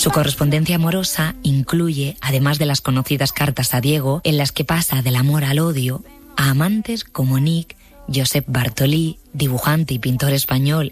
Su correspondencia amorosa incluye, además de las conocidas cartas a Diego, en las que pasa del amor al odio, a amantes como Nick, Josep Bartolí, dibujante y pintor español